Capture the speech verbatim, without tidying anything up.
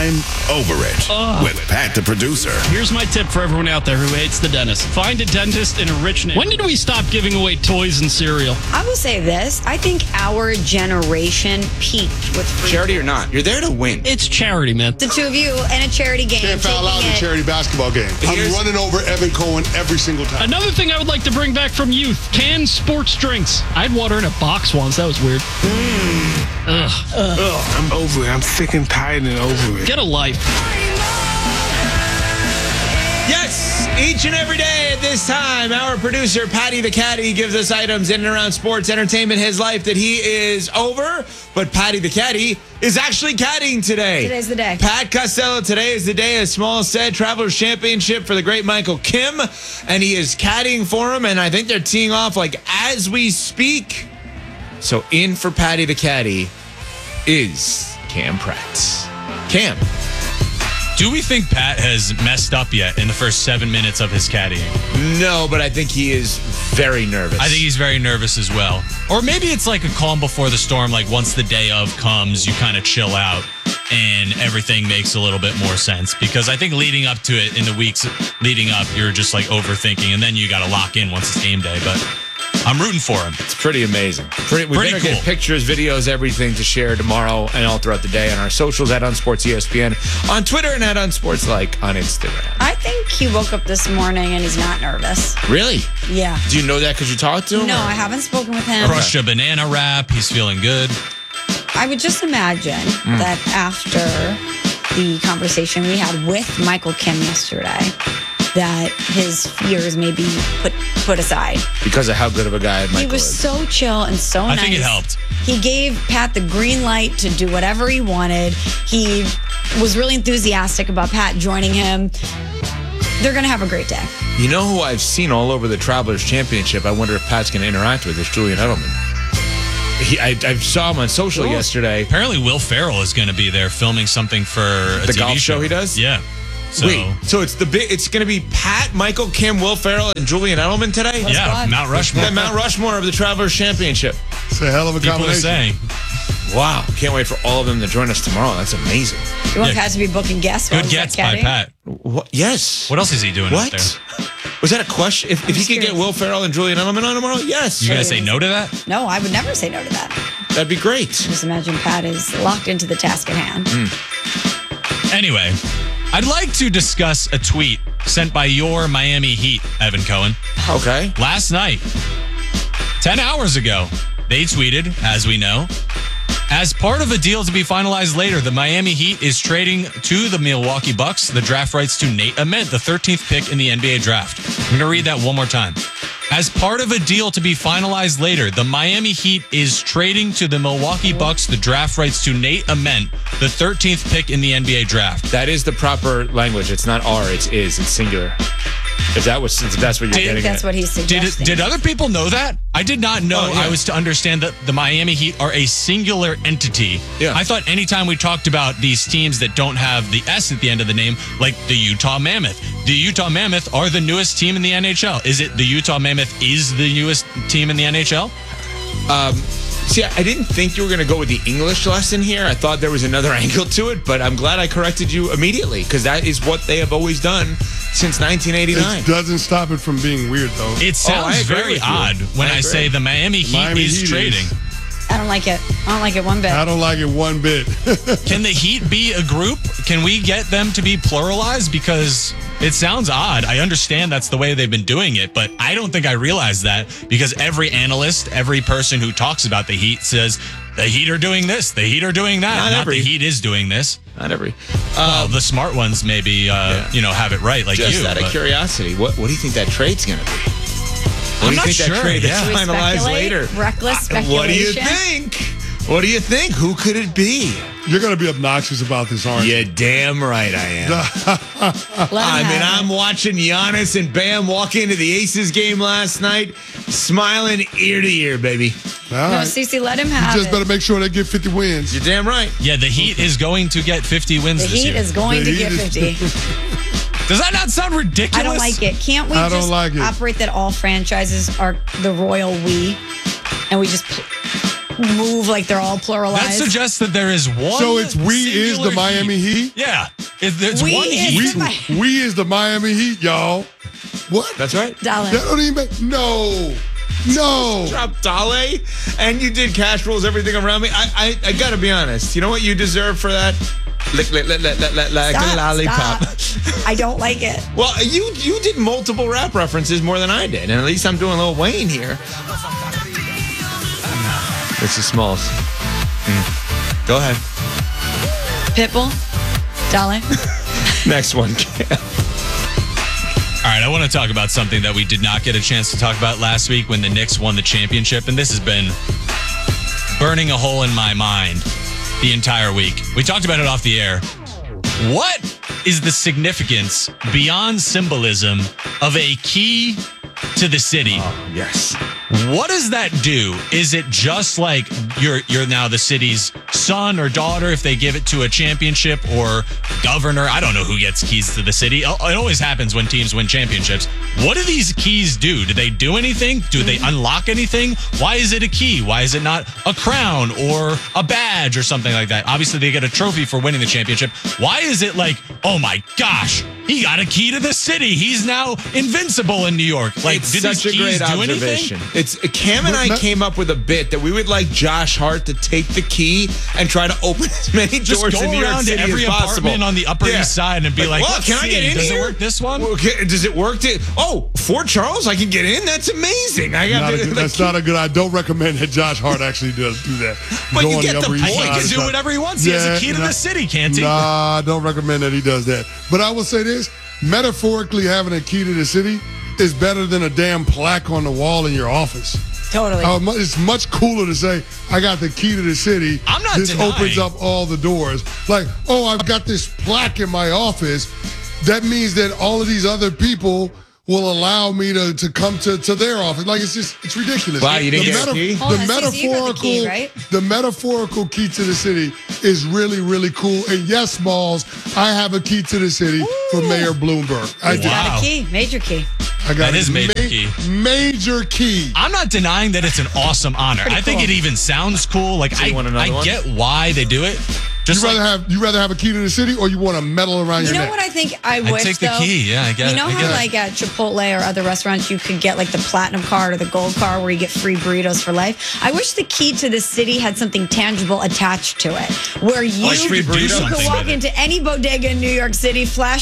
I'm over it Ugh. with Pat the producer. Here's my tip for everyone out there who hates the dentist. Find a dentist in a rich neighborhood. When did we stop giving away toys and cereal? I will say this. I think our generation peaked with free Charity or not, you're there to win. It's charity, man. The two of you in a charity game. Can't foul out in a it. charity basketball game. I'm Here's- running over Evan Cohen every single time. Another thing I would like to bring back from youth, canned sports drinks. I had water in a box once. That was weird. Mm. Ugh. Ugh, I'm over it. I'm sick and tired and over it. Get a life. Yes, each and every day at this time, our producer, Patty the Caddy, gives us items in and around sports, entertainment, his life that he is over. But Patty the Caddy is actually caddying today. Today's the day. Pat Costello, today is the day, as Small said, Travelers Championship for the great Michael Kim. And he is caddying for him, and I think they're teeing off like as we speak. So in for Patty the Caddy is Cam Pratt. Cam. Do we think Pat has messed up yet in the first seven minutes of his caddying? No, but I think he is very nervous. I think he's very nervous as well. Or maybe it's like a calm before the storm, like once the day of comes, you kind of chill out and everything makes a little bit more sense. Because I think leading up to it, in the weeks leading up, you're just like overthinking, and then you got to lock in once it's game day. But I'm rooting for him. It's pretty amazing. Pretty, we're Pretty going to cool. get pictures, videos, everything to share tomorrow and all throughout the day on our socials at Unsports E S P N, on Twitter, and at Unsports-like on Instagram. I think he woke up this morning and he's not nervous. Really? Yeah. Do you know that because you talked to him? No, or- I haven't spoken with him. Crushed a banana wrap. He's feeling good. I would just imagine Mm. that after the conversation we had with Michael Kim yesterday, that his fears may be put put aside. Because of how good of a guy Michael He was is. so chill and so I nice. think it helped. He gave Pat the green light to do whatever he wanted. He was really enthusiastic about Pat joining him. They're going to have a great day. You know who I've seen all over the Travelers Championship? I wonder if Pat's going to interact with is Julian Edelman. He, I, I saw him on social yesterday. Apparently, Will Ferrell is going to be there filming something for a The T V golf show he does? Yeah. So, Wait, so it's the big. It's going to be Pat, Michael Kim, Will Ferrell, and Julian Edelman today? yeah, God. Mount Rushmore. The Mount Rushmore of the Travelers Championship. It's a hell of a People are combination. saying. Wow. Can't wait for all of them to join us tomorrow. That's amazing. You want Yeah. Pat to be booking guests while Good he's at gets by caddying? Pat. What? Yes. What else is he doing What? out there? Was that a question? If, if he could get curious. Will Ferrell and Julian Edelman on tomorrow, yes. You going to say no to that? No, I would never say no to that. That'd be great. Just imagine Pat is locked into the task at hand. Anyway, I'd like to discuss a tweet sent by your Miami Heat, Evan Cohen. Okay. Last night, ten hours ago, they tweeted, as we know, as part of a deal to be finalized later, the Miami Heat is trading to the Milwaukee Bucks the draft rights to Nate Ament, the thirteenth pick in the N B A draft. I'm going to read that one more time. As part of a deal to be finalized later, the Miami Heat is trading to the Milwaukee Bucks the draft rights to Nate Ament, the thirteenth pick in the N B A draft. That is the proper language. It's not R, it's is. It's singular. If that was, if that's what you're Did- I getting think that's at. what he's Did suggesting. did other people know that? I did not know. Oh, yeah. I was to understand that the Miami Heat are a singular entity. Yeah. I thought anytime we talked about these teams that don't have the S at the end of the name, like the Utah Mammoth, the Utah Mammoth are the newest team in the N H L. Is it the Utah Mammoth is the newest team in the N H L? Um, see, I didn't think you were going to go with the English lesson here. I thought there was another angle to it, but I'm glad I corrected you immediately because that is what they have always done since nineteen eighty-nine. It doesn't stop it from being weird, though. It Oh, I sounds agree very with you. odd when I I, agree. say the Miami Heat Miami is Heat is- trading. I don't like it. I don't like it one bit. I don't like it one bit. Can the Heat be a group? Can we get them to be pluralized? Because it sounds odd. I understand that's the way they've been doing it, but I don't think I realized that because every analyst, every person who talks about the Heat says the Heat are doing this, the Heat are doing that. Not Not, every- the Heat is doing this. Not every. Well, Um, the smart ones maybe, uh, yeah. you know, have it right, like just you. out of but- curiosity, what what do you think that trade's going to be? What I'm do you not think sure, that trade yeah. that's Should we finalized speculate? later? Reckless Uh, What do you speculation? think? What do you think? Who could it be? You're going to be obnoxious about this, aren't you? You're damn right I am. Let him I mean, have I'm it. watching Giannis and Bam walk into the Aces game last night, smiling ear to ear, baby. All No, right. Cece, let him have Just it. better make sure they get fifty wins. You're damn right. Yeah, the Heat is going to get fifty wins The this Heat year. is going The to Heat get is- fifty. Does that not sound ridiculous? I don't like it. Can't we I don't just like it. operate that all franchises are the royal we, and we just pl- move like they're all pluralized. That suggests that there is one. So it's we is singular the Miami Heat? Yeah. It, it's We one is Heat. the- We, we is the Miami Heat, y'all. What? That's right. Darling. That don't even make no. No. Drop Dale, and you did cash rules, everything around me. I, I, I gotta be honest. You know what you deserve for that? Lick, lick, lick, lick, lick, lick, like Stop, a lollipop. stop. I don't like it. Well, you you did multiple rap references more than I did, and at least I'm doing a little Wayne here. This is Smalls. Mm. Go ahead. Pitbull, darling. Next one. All right, I want to talk about something that we did not get a chance to talk about last week when the Knicks won the championship, and this has been burning a hole in my mind the entire week. We talked about it off the air. What is the significance beyond symbolism of a key to the city? Yes. What does that do? Is it just like you're you're now the city's son or daughter if they give it to a championship, or governor? I don't know who gets keys to the city. It always happens when teams win championships. What do these keys do? Do they do anything? Do they unlock anything? Why is it a key? Why is it not a crown or a badge or something like that? Obviously, they get a trophy for winning the championship. Why is it like, oh my gosh, he got a key to the city. He's now invincible in New York. Like, It's did such these a keys great do observation. anything? It's Cam and But I not- came up with a bit that we would like Josh Hart to take the key and try to open as many Just doors go in New York around to City every as possible. apartment on the Upper Yeah. East Side and be like, "Well, let's can I see, get in does here? it work this one? Well, okay, does it work? To, oh, Fort Charles, I can get in. That's amazing. I got Not a the, good, the that's key. not a good. I don't recommend that Josh Hart actually does do that. But Go you on get the Upper East point. He Side can and do stuff. whatever he wants. He has Yeah, a key to nah. the city, can't he? Nah, I don't recommend that he does that. But I will say this: metaphorically, having a key to the city is better than a damn plaque on the wall in your office. Totally. Uh, mu- it's much cooler to say, I got the key to the city. I'm not This denying. opens up all the doors. Like, oh, I've got this plaque in my office. That means that all of these other people will allow me to, to come to, to their office. Like, it's just, it's ridiculous. Wow, you didn't the get a key? Hold the on, Cece, you got the metaphorical, key, right? the metaphorical key to the city is really, really cool. And yes, Smalls, I have a key to the city for Mayor Bloomberg. I do. Wow. Got a key, major key. I got That a is major key. Major key. I'm not denying that it's an awesome honor. Pretty I think cool. it even sounds cool. Like, I, you want another I one? get why they do it. Just You like, rather have you rather have a key to the city, or you want a medal around You your know neck? what I think I I'd wish take the though? key. Yeah, I get You it. know I how get it. like at Chipotle or other restaurants you could get like the platinum card or the gold card where you get free burritos for life? I wish the key to the city had something tangible attached to it. Where you, Like free you burritos? could Something walk with it. into any bodega in New York City, flash